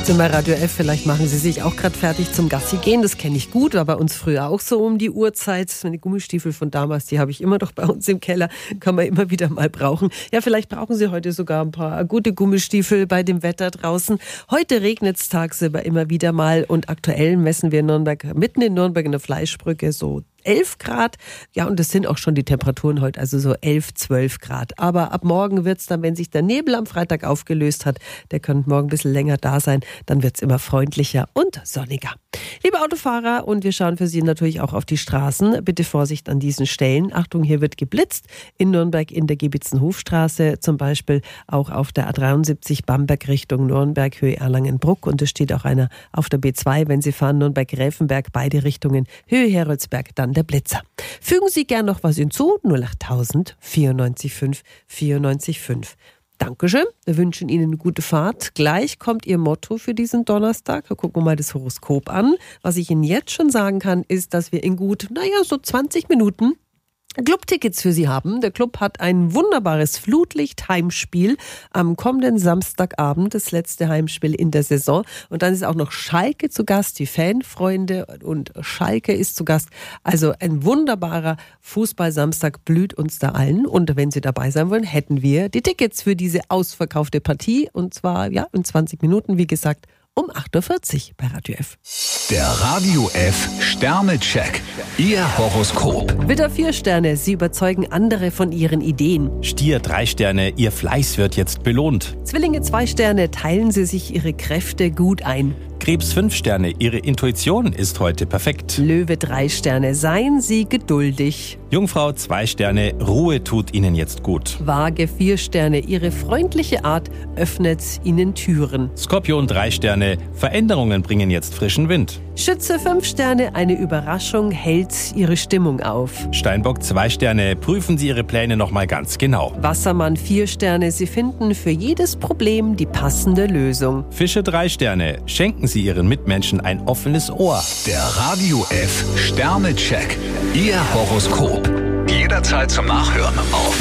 Zum Radio F, vielleicht machen Sie sich auch gerade fertig zum Gassi gehen. Das kenne ich gut, war bei uns früher auch so um die Uhrzeit. Meine Gummistiefel von damals, die habe ich immer noch bei uns im Keller. Kann man immer wieder mal brauchen. Ja, vielleicht brauchen Sie heute sogar ein paar gute Gummistiefel bei dem Wetter draußen. Heute regnet es tagsüber immer wieder mal und aktuell messen wir in Nürnberg, mitten in Nürnberg in der Fleischbrücke so 11 Grad. Ja, und das sind auch schon die Temperaturen heute, also so 11, 12 Grad. Aber ab morgen wird's dann, wenn sich der Nebel am Freitag aufgelöst hat, der könnte morgen ein bisschen länger da sein, dann wird's immer freundlicher und sonniger. Liebe Autofahrer, und wir schauen für Sie natürlich auch auf die Straßen. Bitte Vorsicht an diesen Stellen. Achtung, hier wird geblitzt. In Nürnberg in der Gebitzenhofstraße, zum Beispiel auch auf der A73 Bamberg Richtung Nürnberg, Höhe Erlangen-Bruck. Und es steht auch einer auf der B2, wenn Sie fahren, Nürnberg-Gräfenberg, beide Richtungen, Höhe Heroldsberg, dann der Blitzer. Fügen Sie gern noch was hinzu, 08000 94 5 94 5. Dankeschön, wir wünschen Ihnen eine gute Fahrt. Gleich kommt Ihr Motto für diesen Donnerstag. Wir gucken mal das Horoskop an. Was ich Ihnen jetzt schon sagen kann, ist, dass wir in gut, so 20 Minuten Clubtickets für Sie haben. Der Club hat ein wunderbares Flutlicht-Heimspiel am kommenden Samstagabend, das letzte Heimspiel in der Saison. Und dann ist auch noch Schalke zu Gast, die Fanfreunde, und Schalke ist zu Gast. Also ein wunderbarer Fußball-Samstag blüht uns da allen. Und wenn Sie dabei sein wollen, hätten wir die Tickets für diese ausverkaufte Partie. Und zwar in 20 Minuten, wie gesagt, um 8.40 Uhr bei Radio F. Der Radio F Sternecheck. Ihr Horoskop. Widder 4 Sterne, Sie überzeugen andere von Ihren Ideen. Stier 3 Sterne, Ihr Fleiß wird jetzt belohnt. Zwillinge 2 Sterne, teilen Sie sich Ihre Kräfte gut ein. Krebs 5 Sterne, Ihre Intuition ist heute perfekt. Löwe 3 Sterne, seien Sie geduldig. Jungfrau 2 Sterne, Ruhe tut Ihnen jetzt gut. Waage 4 Sterne, Ihre freundliche Art öffnet Ihnen Türen. Skorpion 3 Sterne, Veränderungen bringen jetzt frischen Wind. Schütze 5 Sterne, eine Überraschung hält Ihre Stimmung auf. Steinbock 2 Sterne, prüfen Sie Ihre Pläne nochmal ganz genau. Wassermann 4 Sterne, Sie finden für jedes Problem die passende Lösung. Fische 3 Sterne, schenken Sie Ihren Mitmenschen ein offenes Ohr. Der Radio F Sternecheck. Ihr Horoskop. Jederzeit zum Nachhören auf